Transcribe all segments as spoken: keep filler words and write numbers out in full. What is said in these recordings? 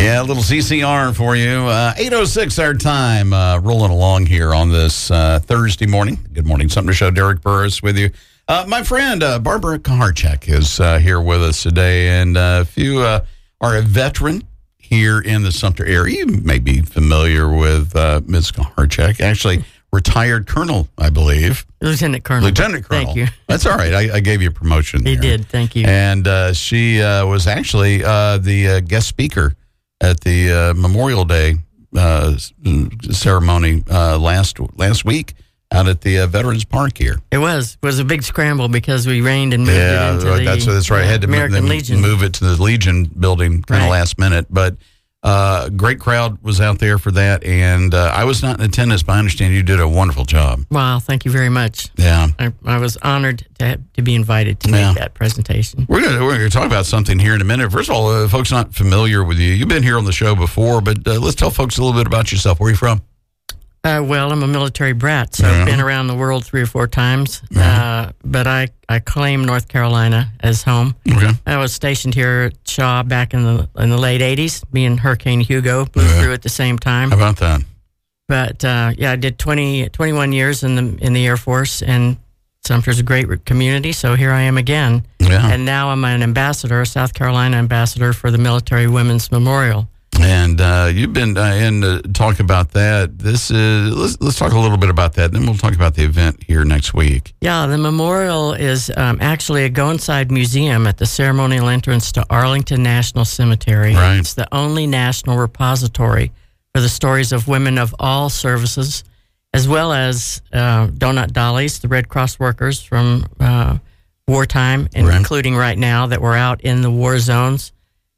Yeah, a little C C R for you. Uh, eight oh six our time, uh, rolling along here on this uh, Thursday morning. Good morning, Something to Show. Derek Burris with you. Uh, my friend uh, Barbara Kaharchek is uh, here with us today, and uh, if you uh, are a veteran here in the Sumter area, you may be familiar with uh, Miz Kaharchek. Actually, retired colonel, I believe. Lieutenant Colonel. Lieutenant Colonel. Thank you. That's all right. I, I gave you a promotion there. You did. Thank you. And uh, she uh, was actually uh, the uh, guest speaker at the uh, Memorial Day uh, ceremony uh, last last week out at the uh, Veterans Park here. It was it was a big scramble because we rained and moved yeah, it into right, the that's, that's right. I had to American move, Legion. move it to the Legion building kind of Right. last minute. But uh, great crowd was out there for that. And uh, I was not in attendance, but I understand you did a wonderful job. Wow, thank you very much. Yeah. I, I was honored to have, to be invited to Yeah. make that presentation. We're going we're to talk about something here in a minute. First of all, uh, folks not familiar with you, you've been here on the show before, but uh, let's tell folks a little bit about yourself. Where are you from? Uh, well, I'm a military brat, so Yeah. I've been around the world three or four times. Yeah. Uh, but I, I claim North Carolina as home. Okay. I was stationed here at Shaw back in the in the late eighties. Me and Hurricane Hugo blew Yeah. through at the same time. How about that? But uh, yeah, I did twenty, twenty-one years in the in the Air Force, and Sumter's a great community. So here I am again, Yeah. and now I'm an ambassador, a South Carolina ambassador for the Military Women's Memorial. And uh, you've been uh, in uh, talk about that. This is let's let's talk a little bit about that. Then we'll talk about the event here next week. Yeah, the memorial is um, actually a go inside museum at the ceremonial entrance to Arlington National Cemetery. Right. It's the only national repository for the stories of women of all services, as well as uh, Donut Dollies, the Red Cross workers from uh, wartime, and Right. including right now that were out in the war zones.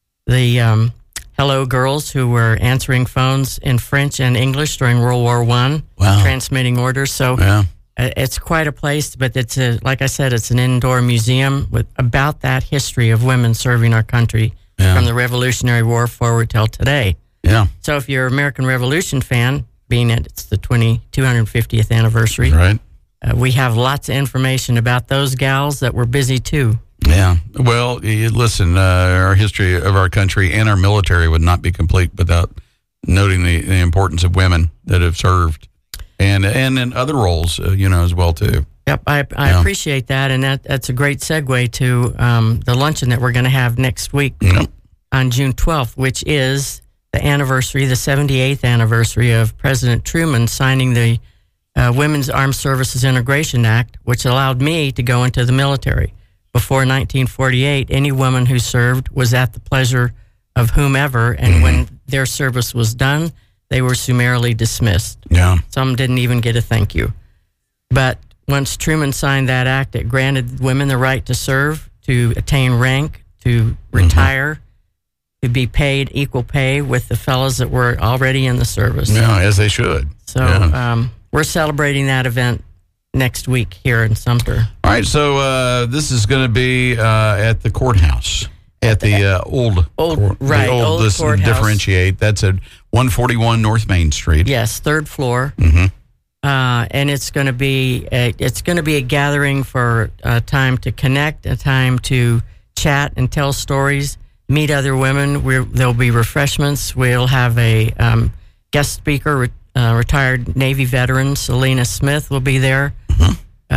The um, Hello Girls who were answering phones in French and English during World War One, Wow. transmitting orders. So Yeah. uh, it's quite a place, but it's a, like I said, it's an indoor museum with about that history of women serving our country Yeah. from the Revolutionary War forward till today. Yeah. So if you're an American Revolution fan, being that it's the twenty, two hundred fiftieth anniversary, Right. uh, we have lots of information about those gals that were busy too. Yeah. Well, you, listen, uh, our history of our country and our military would not be complete without noting the, the importance of women that have served, and and in other roles, uh, you know, as well too. Yep, I, I Yeah. appreciate that, and that, that's a great segue to um, the luncheon that we're going to have next week Yep. on June twelfth, which is the anniversary, the seventy-eighth anniversary of President Truman signing the uh, Women's Armed Services Integration Act, which allowed me to go into the military. Before nineteen forty-eight, any woman who served was at the pleasure of whomever, and Mm-hmm. when their service was done, they were summarily dismissed. Yeah. Some didn't even get a thank you. But once Truman signed that act, it granted women the right to serve, to attain rank, to retire, to be paid equal pay with the fellows that were already in the service. Yeah, as they should. So Yeah. um, we're celebrating that event next week here in Sumter. All right, so uh, this is going to be uh, at the courthouse, at the uh, old, Old- court- right, the old let's courthouse. differentiate. That's at one forty-one North Main Street. Yes, third floor. Mm-hmm. Uh, and it's going to be a, it's going to be a gathering for a time to connect, a time to chat and tell stories, meet other women. We're, there'll be refreshments. We'll have a um, guest speaker, uh, retired Navy veteran Selena Smith will be there.